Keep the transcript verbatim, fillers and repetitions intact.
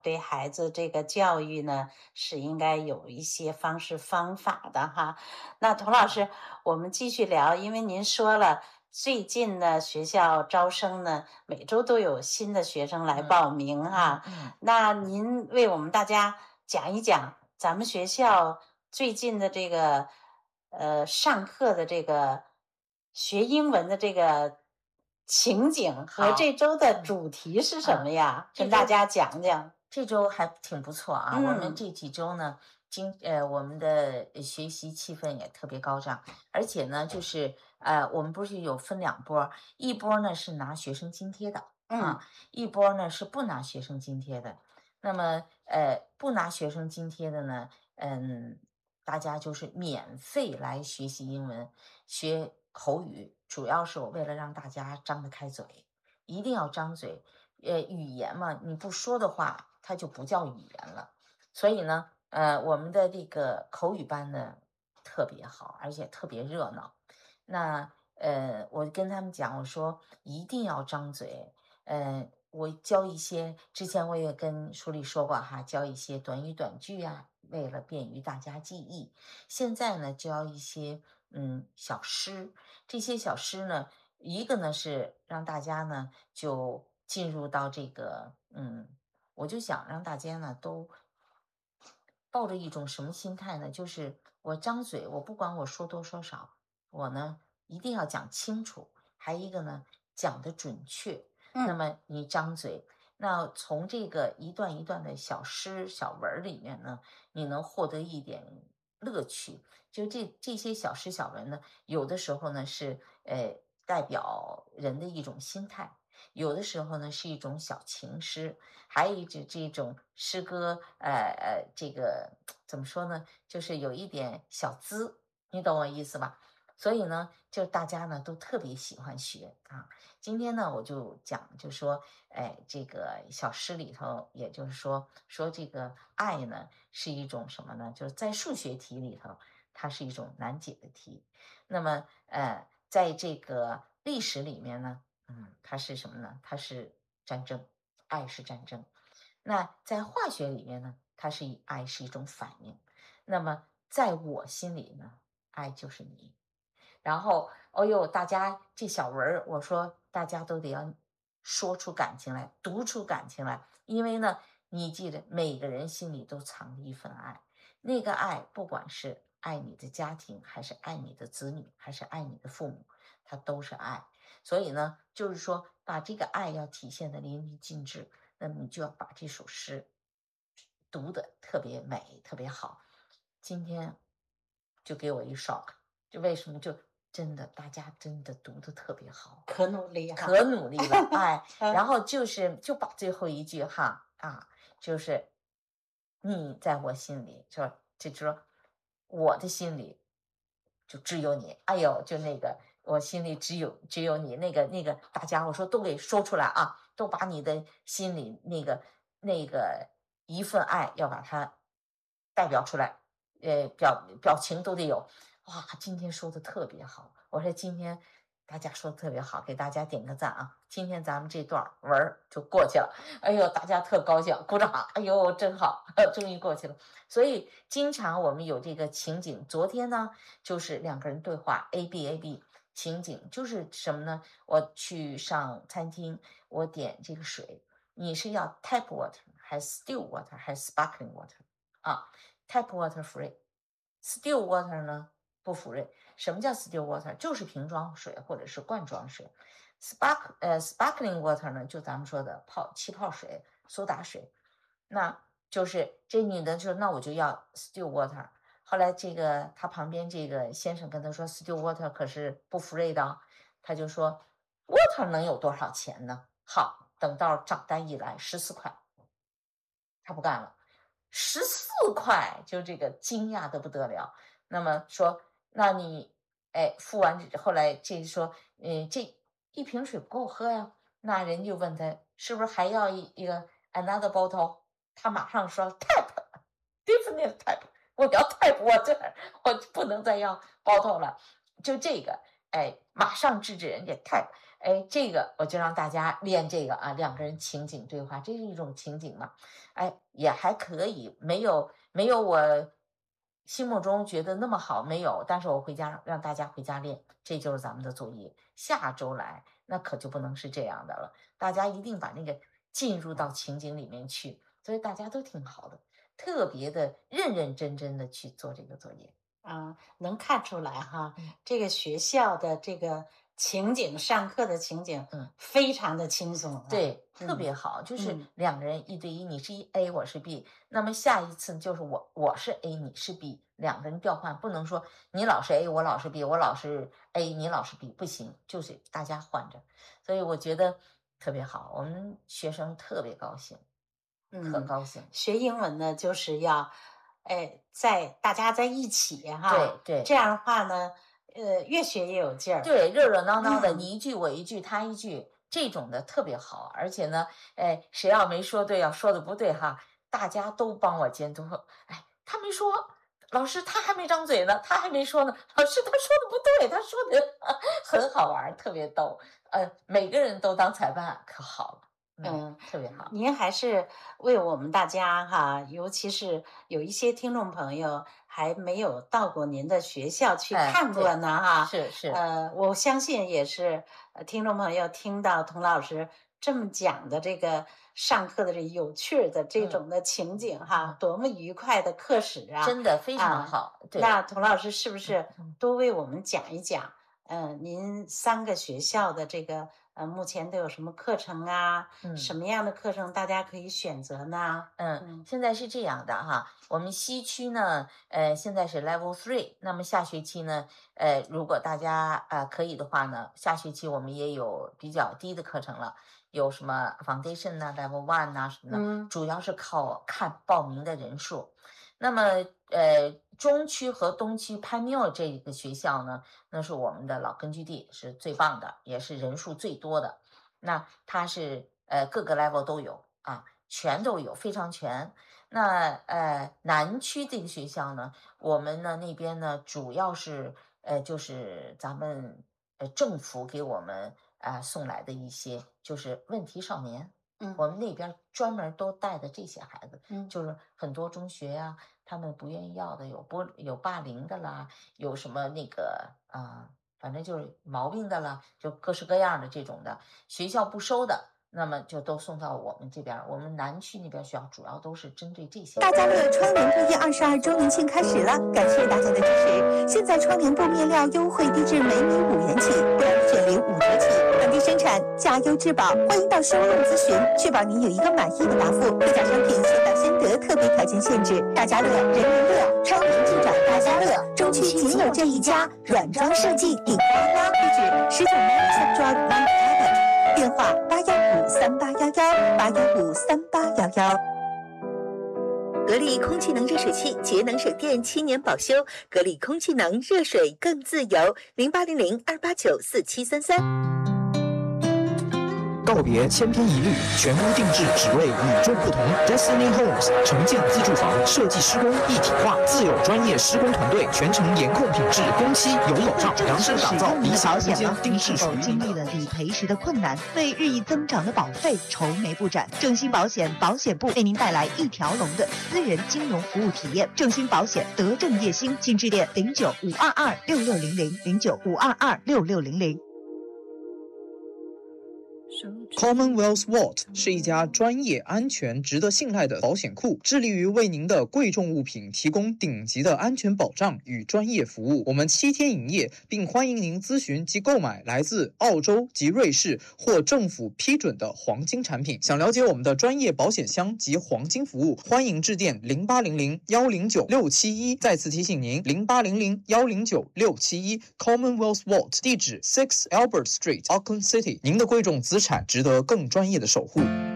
对孩子这个教育呢，是应该有一些方式方法的哈。那童老师，我们继续聊，因为您说了，最近呢学校招生呢，每周都有新的学生来嗯报名哈。 嗯那您为我们大家讲一讲咱们学校最近的这个呃上课的这个学英文的这个情景和这好， 周的嗯主题是什嗯， 么呀？ 这周跟大家讲讲。 这周还挺不错啊。我们嗯这几周呢，今呃我们的呃学习气氛也特别高涨，而且呢，就是呃我们不是有分两波儿，一波儿呢是拿学生津贴的嗯啊，一波儿呢是不拿学生津贴的。那么呃不拿学生津贴的呢，嗯，大家就是免费来学习英文，学口语，主要是我为了让大家张得开嘴。一定要张嘴。呃，语言嘛，你不说的话，它就不叫语言了。所以呢，呃，我们的这个口语班呢特别好，而且特别热闹。那呃，我跟他们讲，我说一定要张嘴。呃，我教一些，之前我也跟书里说过哈，教一些短语短句啊，为了便于大家记忆。现在呢，教一些嗯小诗，这些小诗呢，一个呢是让大家呢就进入到这个嗯，我就想让大家呢都抱着一种什么心态呢？就是我张嘴，我不管我说多说少，我呢一定要讲清楚，还一个呢讲的准确。那嗯么你张嘴，那从这个一段一段的小诗小文儿里面呢，你能获得一点乐趣。就这这些小诗小文呢，有的时候呢是呃代表人的一种心态，有的时候呢是一种小情诗，还有一种这种诗歌，呃呃，这个怎么说呢？就是有一点小资，你懂我意思吧？所以呢，就大家呢都特别喜欢学啊。今天呢，我就讲，就说，哎，这个小诗里头，也就是说，说这个爱呢是一种什么呢？就是在数学题里头，它是一种难解的题。那么，呃，在这个历史里面呢，嗯，它是什么呢？它是战争，爱是战争。那在化学里面呢，它是以爱是一种反应。那么在我心里呢，爱就是你。然后，哦呦，大家这小文儿，我说大家都得要说出感情来，读出感情来，因为呢，你记得每个人心里都藏着一份爱，那个爱不管是爱你的家庭，还是爱你的子女，还是爱你的父母，它都是爱。所以呢，就是说把这个爱要体现的淋漓尽致，那么你就要把这首诗读得特别美，特别好。今天就给我一 shock，就为什么就真的大家真的读得特别好， 可努力哈。 可努力了，哎，然嗯后就是就把最后一句哈啊，就是你在我心里，就就说我的心里就只有你，哎呦，就那个我心里只有只有你，那个那个大家我说都给说出来啊，都把你的心里那个那个一份爱要把它代表出来，呃，表表情都得有。哇，今天说的特别好，我说今天大家说的特别好，给大家点个赞啊！今天咱们这段文儿就过去了，哎呦，大家特高兴，鼓掌，哎呦，真好，终于过去了。所以经常我们有这个情景，昨天呢就是两个人对话，A B A B 情景就是什么呢？我去上餐厅，我点这个水，你是要 tap water 还是 still water 还是 sparkling water 啊？tap water free，still water 呢不 free。什么叫 still water？就是瓶装水或者是罐装水。spark 呃 sparkling water 呢，就咱们说的泡气泡水、苏打水。那就是这女的说，那我就要 still water。后来这个他旁边这个先生跟他说，still water 可是不 free 的哦，他就说 water 能有多少钱呢？好，等到账单一来，十四块，他不干了，十四块，就这个惊讶的不得了。那么说，那你哎付完后来这说，嗯，这一瓶水不够喝呀。那人就问他是不是还要一一个 another bottle？他马上说 tap definite tap，我要 tap，我这我不能再要 bottle 了。就这个，哎，马上制止人家 tap。 哎，这个我就让大家练这个啊，两个人情景对话，这是一种情景嘛，哎，也还可以，没有没有我心目中觉得那么好，没有，但是我回家让大家回家练，这就是咱们的作业。下周来那可就不能是这样的了，大家一定把那个进入到情景里面去，所以大家都挺好的，特别的认认真真的去做这个作业。 啊，能看出来哈， 嗯这个学校的这个情景，上课的情景， 嗯， 非常的轻松啊。 对， 嗯特别好，就是嗯两个人一对一，你是一 A，我是 B，那么下一次就是我我是 A，你是 B，两个人调换，不能说你老是 A，我老是 B，我老是 A，你老是 B，不行，就是大家换着，所以我觉得特别好，我们学生特别高兴，可嗯， 高兴。 学英文呢，就是要，哎，在大家在一起哈， 对对这样的话呢，呃，越学越有劲儿。 对，热热闹闹的， 嗯你一句我一句，他一句，这种的特别好。而且呢，哎，谁要没说对，要说的不对哈，大家都帮我监督。哎，他没说，老师他还没张嘴呢，他还没说呢，老师他说的不对，他说的很好玩，特别逗。呃，每个人都当裁判，可好了， 嗯， 特别好。 您还是为我们大家哈，尤其是有一些听众朋友还没有到过您的学校去哎看过对呢哈。 是是， 呃，我相信也是呃听众朋友听到童老师这么讲的这个上课的这有趣儿的这嗯种的情景哈， 嗯多么愉快的课时啊！ 真的非常啊好。对， 那童老师是不是嗯多为我们讲一讲？嗯，您三个学校的这个呃，目前都有什么课程啊？ 嗯。 什么样的课程大家可以选择呢？ 嗯， 嗯现在是这样的哈，我们西区呢，呃，现在是 Level Three，那么下学期呢，呃，如果大家呃可以的话呢，下学期我们也有比较低的课程了，有什么 Foundation 呐、Level One 呐、什么的， 嗯主要是靠看报名的人数。那么，呃，中区和东区 Pioneer 这个学校呢，那是我们的老根据地，是最棒的，也是人数最多的。那它是呃各个 level 都有啊。全都有，非常全。那呃，南区这个学校呢，我们呢那边呢，主要是呃，就是咱们呃政府给我们啊、呃、送来的一些，就是问题少年。 嗯我们那边专门都带的这些孩子， 嗯就是很多中学呀、他们不愿意要的，有不有霸凌的啦，有什么那个啊、反正就是毛病的啦，就各式各样的这种的，学校不收的。那么就都送到我们这边，我们南区那边学校主要都是针对这些。 大家乐窗帘布业二十二周年庆开始了，感谢大家的支持。现在窗帘布面料优惠低至每米五元起，单选零五折起，本地生产，价优质保。欢迎到 showroom 咨询，确保您有一个满意的答复。各家商品先到先得，特别条件限制。大家乐，人人乐，窗帘技转大家乐，中区仅有这一家，软装设计顶呱啦，地址十九 Madison Drive Mount Pleasant，电话八幺五三八幺幺八幺五三八幺幺。格力空气能热水器，节能省电，七年保修。格力空气能，热水更自由。零八零零二八九四七三三。 告别千篇一律，全屋定制，只为与众不同。Destiny Homes 城建自住房设计施工一体化，自有专业施工团队，全程严控品质，工期有保障，量身打造理想空间，定制属于经历了理赔时的困难，为日益增长的保费愁眉不展。正兴保险保险部为您带来一条龙的私人金融服务体验。正兴保险德政叶兴，请致电零九五二二六六零零零九五二二六六零零。 Commonwealth Vault 是一家专业、安全、值得信赖的保险库，致力于为您的贵重物品提供顶级的安全保障与专业服务。我们七天营业，并欢迎您咨询及购买来自澳洲及瑞士或政府批准的黄金产品。想了解我们的专业保险箱及黄金服务，欢迎致电零八零零幺零九六七一。再次提醒您，零八零零幺零九六七一 Commonwealth Vault， 地址 Six Albert Street， Auckland City。您的贵重资产值得更专业的守护。